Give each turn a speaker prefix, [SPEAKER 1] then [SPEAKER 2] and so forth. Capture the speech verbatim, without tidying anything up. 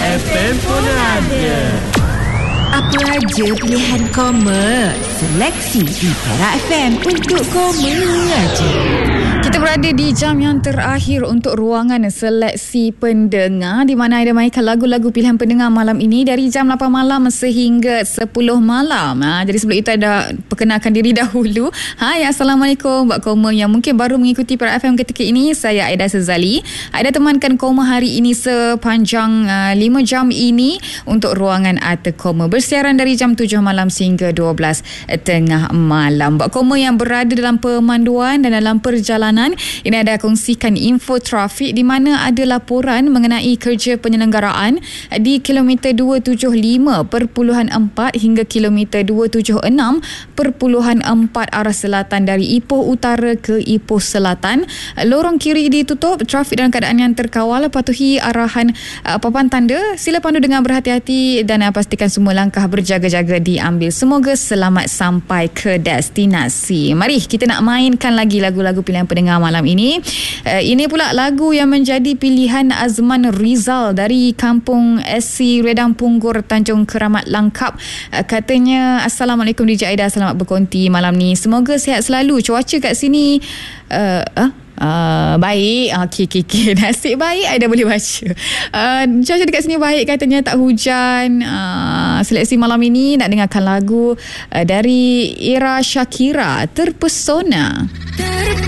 [SPEAKER 1] F M pun ada.
[SPEAKER 2] Apa aja pilihan koma, seleksi di Perak F M untuk koma aja.
[SPEAKER 3] Kita berada di jam yang terakhir untuk ruangan seleksi pendengar, di mana ada mainkan lagu-lagu pilihan pendengar malam ini dari jam lapan malam sehingga sepuluh malam. Ha, jadi sebelum itu ada perkenalkan diri dahulu. Hai, Assalamualaikum buat koma yang mungkin baru mengikuti Perak F M ketika ini. Saya Aida Sezali. Aida temankan koma hari ini sepanjang uh, lima jam ini untuk ruangan Arta Koma, bersiaran dari jam tujuh malam sehingga dua belas tengah malam. Buat koma yang berada dalam pemanduan dan dalam perjalanan, ini ada kongsikan info trafik di mana ada laporan mengenai kerja penyelenggaraan di kilometer dua tujuh lima perpuluhan empat hingga kilometer dua tujuh enam perpuluhan empat arah selatan dari Ipoh Utara ke Ipoh Selatan. Lorong kiri ditutup, trafik dalam keadaan yang terkawal. Patuhi arahan uh, papan tanda. Sila pandu dengan berhati-hati dan uh, pastikan semua langkah berjaga-jaga diambil. Semoga selamat sampai ke destinasi. Mari kita nak mainkan lagi lagu-lagu pilihan pendengar malam ini. Uh, ini pula lagu yang menjadi pilihan Azman Rizal dari Kampung S C Redang Punggur, Tanjung Keramat Langkap. Uh, katanya, Assalamualaikum D J Aida, selamat berkonti malam ni. Semoga sihat selalu. Cuaca kat sini uh, uh, Uh, baik. Okey, okey, okey. Nasib baik Aida boleh baca. Uh, cuaca dekat sini baik, katanya tak hujan. Uh, seleksi malam ini nak dengarkan lagu uh, dari Ira Shakira, Terpesona.